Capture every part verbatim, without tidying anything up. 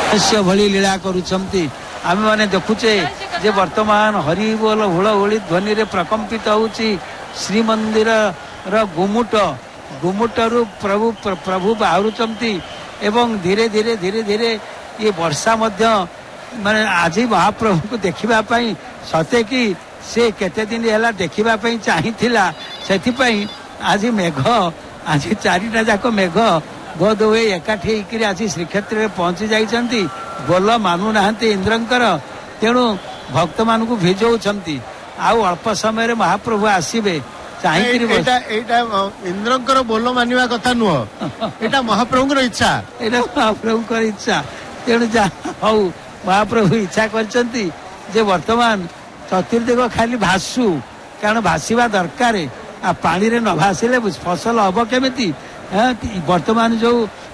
मनुष्य भली लीला करुछंती आमे माने देखुचे जे वर्तमान हरि बोल हुळ हुळी ध्वनि रे प्रकंपित होउची श्री मंदिर र गुमुट गुमुटरू प्रभु प्रभु बाहुरुचंती एवं धीरे धीरे धीरे धीरे ये वर्षा मध्य माने आज महाप्रभु को देखिबा पई सते कि से केते दिन हैला देखिबा पई चाहिथिला सेथि पई आज मेघ आज चारिटा जाक मेघ बोध हुए एकाठी होकर आज श्रीक्षेत्र में पहुंची जाइछंती बोल मानु नाहंती इंद्रंकर तेणु भक्त मान को भिजौछंती आउ अल्प समय रे महाप्रभु आसीबे चाहिकरी एटा एटा इंद्रंकर बोल मानिवा कथा नुह एटा महाप्रभुर इच्छा एटा महाप्रभुर इच्छा तेणु जा हौ महाप्रभु इच्छा करछंती जे वर्तमान चतुर्दिग खाली भासु कारण भासीबा दरकार आ पानी रे न भासिले फसल हब केमिति वर्तमान जो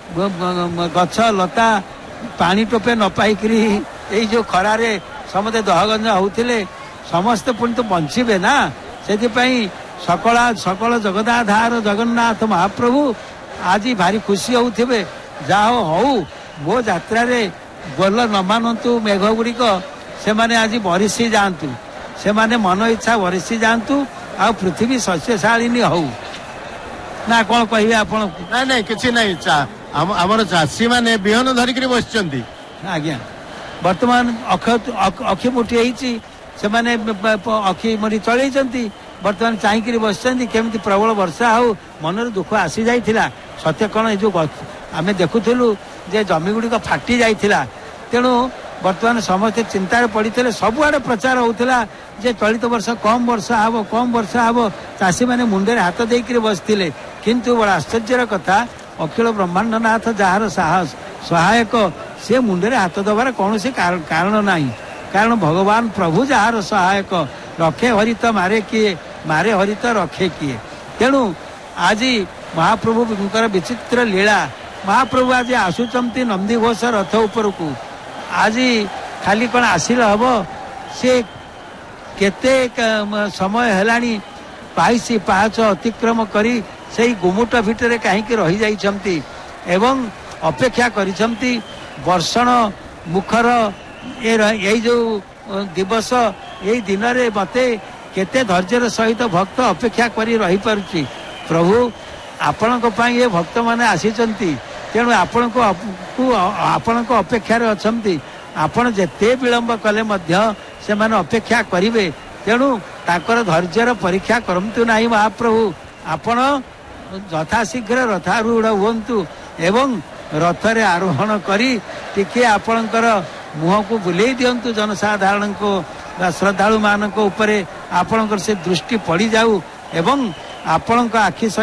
गछ लता पानी टोपे न पाइकरी एई जो खरारे समते दहगंज होउथिले समस्त पुणी तो बंचिबे ना सेति पई सकला सकल जगदाधार जगन्नाथ महाप्रभु आज भारी खुशी होउथिबे जाओ हौ मो यात्रा रे बोल न मानतु मेघ गुड़िक से माने आज बरिसी जातु से माने मन इच्छा बरिसी जातु आ पृथ्वी शस्यशालिनी हौ ना कौन कहे आपण ना ना किसी ना आमर चाषी मैंने बिहन धरिक बसचंती आज्ञा वर्तमान अक्ष अक्षी मुठी होती से माने अक्षी मुठी चलती वर्तमान चाहिए बसचंती केमती प्रबल वर्षा हो मन दुख आसी जाइथिला सत्य कौन जो आम देखुलु जे जमी गुड़िक फाटी जाइथिला तेणु वर्तमान समस्ते चिंतार पड़ते सबुआड़े प्रचार होता जे चलित वर्ष कम वर्षा हम कम वर्षा हम चाषी मैंने मुंडे हाथ देकर बसते किंतु बड़ा आश्चर्य कथा अखिल ब्रह्मांडनाथ जार साहस सहायक से मुंडे हाथ दबार कौन से कारण नहीं कारण भगवान प्रभु जार सहायक रखे हरित मारे किए मारे हरित रखे किए तेणु आज महाप्रभु विचित्र लीला महाप्रभु आज आसुचंती नंदी घोष रथ उपर को आज खाली कौन आसिल हम से केते समय हेलानी पाइसी पाहच अतिक्रम करी से गुमुट भितर कहीं रही जाइछंती एवं अपेक्षा करिछंती वर्षण मुखर ये जो दिवस यही दिन रे मते केते धैर्यर सहित भक्त अपेक्षा करी रही पारुची प्रभु आपण ये भक्त माने आसीचंती तेणु आपण को आपण को अपेक्षा रे अछंती आपण जेते विलंब कले मध्य से माने अपेक्षा करिवे तेणु ताकर धैर्यर परीक्षा करंतु नाही महाप्रभु आपण यथाशीघ्र रथारूढ़ हुंतु एवं रथरे आरोहण करी टिके आपणकर मुह को बुले दिंतु जनसाधारण को श्रद्धालु मान उपरे आपणकर से दृष्टि पड़ी जाऊ एवं आपणक आखि